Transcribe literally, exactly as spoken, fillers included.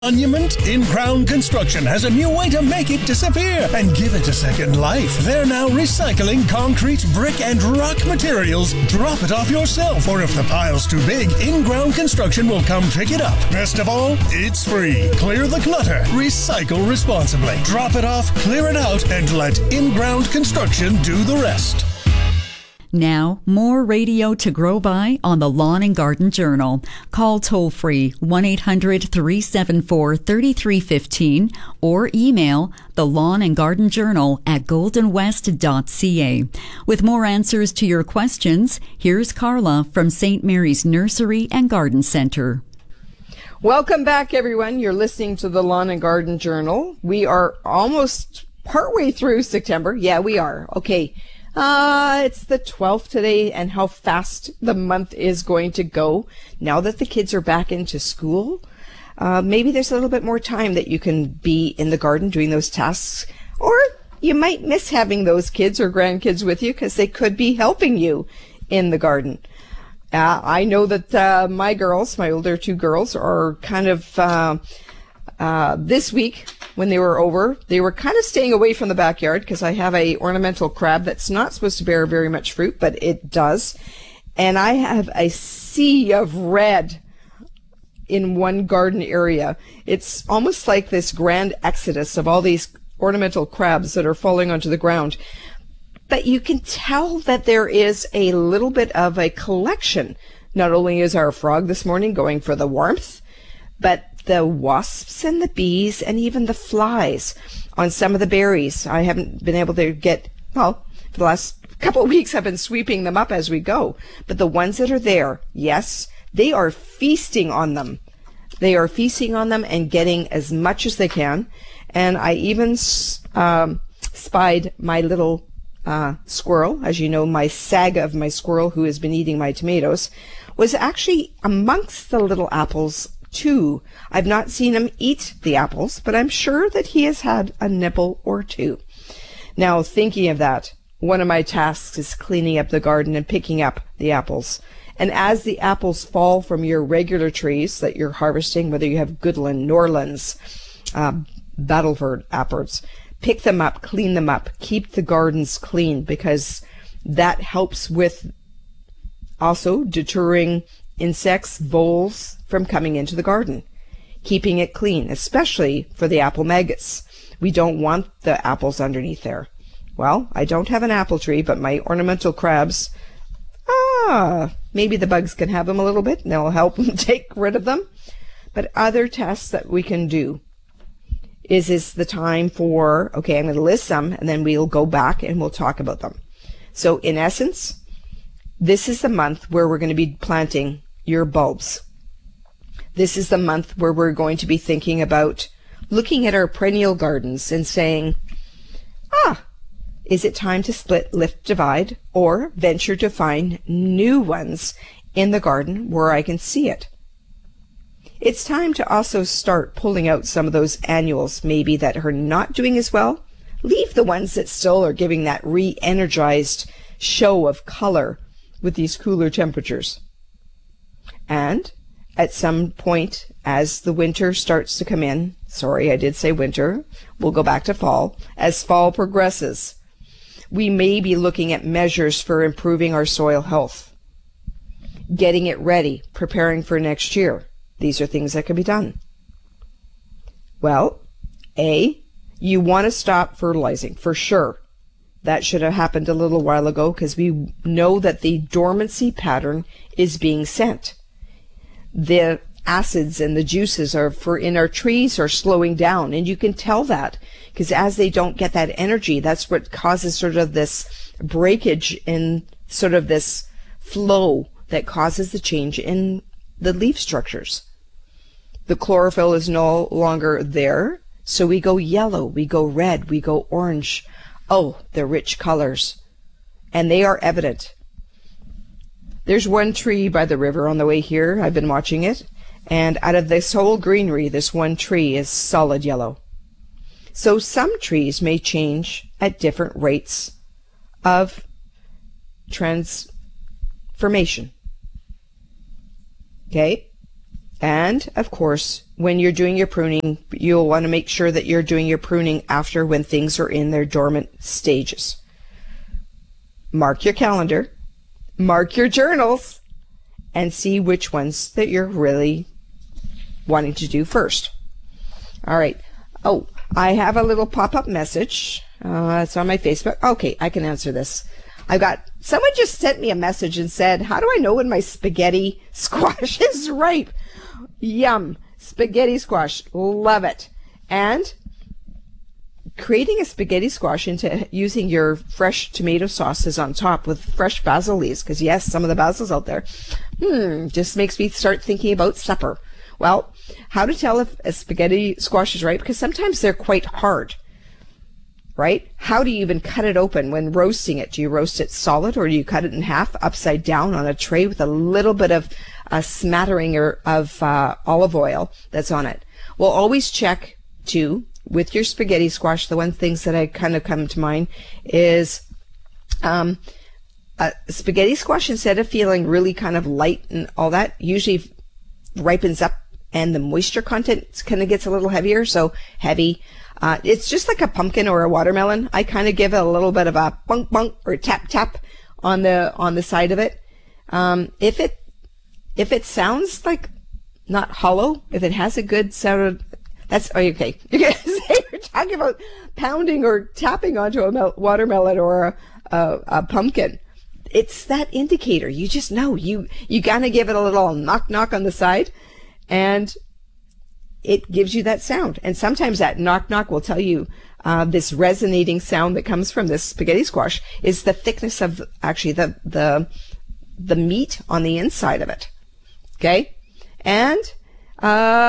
Monument in-ground construction has a new way to make it disappear and give it a second life. They're now recycling concrete, brick, and rock materials. Drop it off yourself, or if the pile's too big, in-ground construction will come pick it up. Best of all, it's free. Clear the clutter. Recycle responsibly. Drop it off, clear it out, and let in-ground construction do the rest. Now, more radio to grow by on the Lawn and Garden Journal. Call toll-free one eight hundred three seven four three three one five or email the Lawn and Garden Journal at golden west dot c a. With more answers to your questions, here's Carla from Saint Mary's Nursery and Garden Center. Welcome back, everyone. You're listening to the Lawn and Garden Journal. We are almost partway through September. Yeah, we are. Okay. Uh, it's the twelfth today, and how fast the month is going to go now that the kids are back into school. Uh, maybe there's a little bit more time that you can be in the garden doing those tasks, or you might miss having those kids or grandkids with you because they could be helping you in the garden. Uh, I know that uh, my girls, my older two girls, are kind of uh, uh, this week. When they were over, they were kind of staying away from the backyard because I have a ornamental crab that's not supposed to bear very much fruit, but it does. And I have a sea of red in one garden area. It's almost like this grand exodus of all these ornamental crabs that are falling onto the ground. But you can tell that there is a little bit of a collection. Not only is our frog this morning going for the warmth, but the wasps and the bees and even the flies on some of the berries. I haven't been able to get, well, for the last couple of weeks I've been sweeping them up as we go. But the ones that are there, yes, they are feasting on them. They are feasting on them and getting as much as they can. And I even um, spied my little uh, squirrel. As you know, my saga of my squirrel who has been eating my tomatoes was actually amongst the little apples too. I've not seen him eat the apples, but I'm sure that he has had a nibble or two. Now, thinking of that, one of my tasks is cleaning up the garden and picking up the apples. And as the apples fall from your regular trees that you're harvesting, whether you have Goodland, Norlands, uh, Battleford apples, pick them up, clean them up, keep the gardens clean, because that helps with also deterring insects, voles from coming into the garden, keeping it clean, especially for the apple maggots. We don't want the apples underneath there. Well, I don't have an apple tree, but my ornamental crabs, ah, maybe the bugs can have them a little bit and they'll help them take rid of them. But other tests that we can do is is the time for, okay, I'm going to list some and then we'll go back and we'll talk about them. So in essence, this is the month where we're going to be planting your bulbs. This is the month where we're going to be thinking about looking at our perennial gardens and saying, ah, is it time to split, lift, divide, or venture to find new ones in the garden where I can see it? It's time to also start pulling out some of those annuals maybe that are not doing as well. Leave the ones that still are giving that re-energized show of color with these cooler temperatures. And at some point, as the winter starts to come in, sorry, I did say winter, we'll go back to fall, as fall progresses, we may be looking at measures for improving our soil health, getting it ready, preparing for next year. These are things that can be done. Well, A, you want to stop fertilizing, for sure. That should have happened a little while ago because we know that the dormancy pattern is being sent. The acids and the juices are for in our trees are slowing down, and you can tell that because as they don't get that energy, that's what causes sort of this breakage in sort of this flow that causes the change in the leaf structures. The chlorophyll is no longer there, so we go yellow, we go red, we go orange. Oh, the rich colors, and they are evident. There's one tree by the river on the way here. I've been watching it. And out of this whole greenery, this one tree is solid yellow. So some trees may change at different rates of transformation. Okay? And of course, when you're doing your pruning, you'll want to make sure that you're doing your pruning after when things are in their dormant stages. Mark your calendar, mark your journals, and see which ones that you're really wanting to do first. All right. Oh, I have a little pop-up message. Uh, it's on my Facebook. Okay, I can answer this. I've got, someone just sent me a message and said, how do I know when my spaghetti squash is ripe? Yum. Spaghetti squash. Love it. And creating a spaghetti squash into using your fresh tomato sauces on top with fresh basil leaves, because yes, some of the basil's out there, hmm, just makes me start thinking about supper. Well, how to tell if a spaghetti squash is ripe? Because sometimes they're quite hard, right? How do you even cut it open when roasting it? Do you roast it solid, or do you cut it in half upside down on a tray with a little bit of a smattering or, of uh, olive oil that's on it? Well, always check too with your spaghetti squash. The one things that I kind of come to mind is um, a spaghetti squash, instead of feeling really kind of light and all that, usually ripens up and the moisture content kind of gets a little heavier, so heavy. Uh, it's just like a pumpkin or a watermelon. I kind of give it a little bit of a bunk bunk or tap tap on the on the side of it. Um, if it if it sounds like not hollow, if it has a good sound, that's okay. You're gonna say you're talking about pounding or tapping onto a mel- watermelon or a, a, a pumpkin. It's that indicator. You just know. You you gotta give it a little knock knock on the side, and it gives you that sound. And sometimes that knock knock will tell you uh, this resonating sound that comes from this spaghetti squash is the thickness of actually the the the meat on the inside of it. Okay, and uh,